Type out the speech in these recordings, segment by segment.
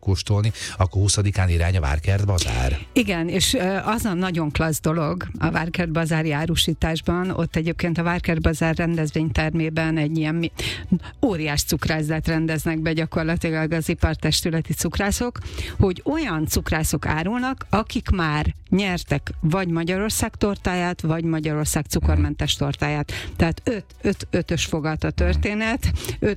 kóstolni, akkor 20-án irány a Várkert bazár. Igen, és az a nagyon klassz dolog a Várkert bazári árusításban, ott egyébként a Várkert bazár rendezvénytermében egy ilyen óriás cukrászdát rendeznek be gyakorlatilag az ipartestületi cukrászok, hogy olyan cukrászok árulnak, akik már nyertek vagy Magyarország tortáját, vagy Magyarország cukormentes tortáját. Tehát ötös fogat a történet,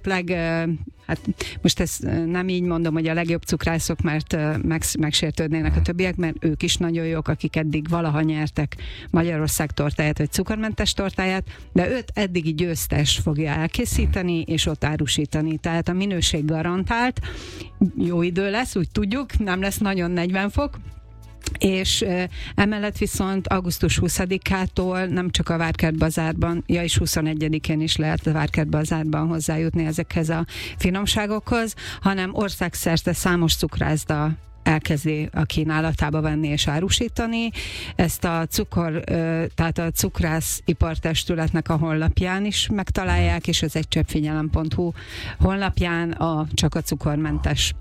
hát most ezt nem így mondom, hogy a legjobb cukrászok, mert megsértődnének a többiek, mert ők is nagyon jók, akik eddig valaha nyertek Magyarország tortáját, vagy cukormentes tortáját, de 5 eddigi győztes fogja elkészíteni, és ott árusítani. Tehát a minőség garantált, jó idő lesz, úgy tudjuk, nem lesz nagyon 40 fok, és emellett viszont augusztus 20-ától nem csak a Várkert bazárban, és 21-én is lehet a Várkert bazárban hozzájutni ezekhez a finomságokhoz, hanem országszerte számos cukrászda elkezdi a kínálatába venni és árusítani. Ezt a tehát a cukrászipartestületnek a honlapján is megtalálják, és az egycseppfigyelem.hu honlapján csak a cukormentes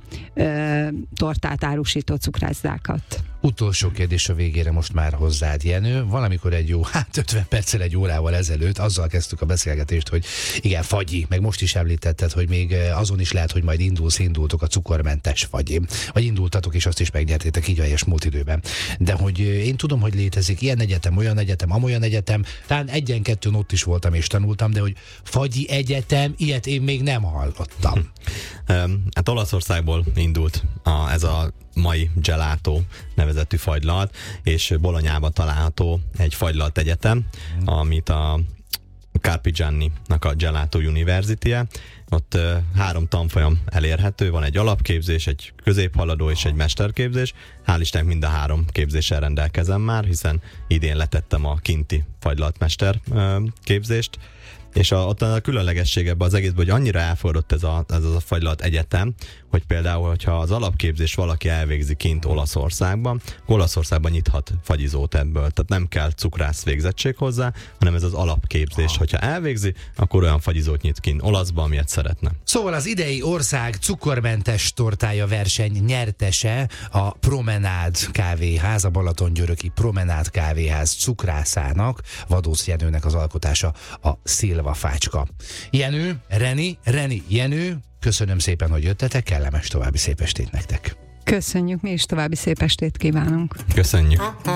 tortát árusító cukrászdákat. Utolsó kérdés a végére most már hozzád, Jenő. Valamikor 50 perccel, 1 órával ezelőtt azzal kezdtük a beszélgetést, hogy igen, fagyi, meg most is említetted, hogy még azon is lehet, hogy majd indultok a cukormentes fagyi. Vagy indultatok, és azt is megnyertétek így a helyes múlt időben. De hogy én tudom, hogy létezik ilyen egyetem, olyan egyetem, amolyan egyetem, talán 1-2 ott is voltam és tanultam, de hogy fagyi egyetem, ilyet én még nem hallottam. Hát Olaszországból indult ez a mai gelato nevezetű fagylalt, és Bolonyában található egy fagylalt egyetem, amit a Carpigiani-nak a Gelato University-je. Ott 3 tanfolyam elérhető, van egy alapképzés, egy középhaladó és egy mesterképzés. Hál' Istennek mind a 3 képzéssel rendelkezem már, hiszen idén letettem a kinti fagylaltmester képzést, és ott a különlegessége ebben az egészben, hogy annyira elfogadott ez a fagylalt egyetem, hogy például, hogyha az alapképzést valaki elvégzi kint Olaszországban nyithat fagyizót ebből. Tehát nem kell cukrász végzettség hozzá, hanem ez az alapképzés. Hogyha elvégzi, akkor olyan fagyizót nyit kint Olaszban, amilyet szeretne. Szóval az idei ország cukormentes tortája verseny nyertese a Promenád kávéház, a Balatongyöröki Promenád kávéház cukrászának, Vadósz Jenőnek az alkotása a Szilva fácska. Jenő, Reni, Jenő, köszönöm szépen, hogy jöttetek, kellemes további szép estét nektek. Köszönjük, mi is további szép estét kívánunk. Köszönjük.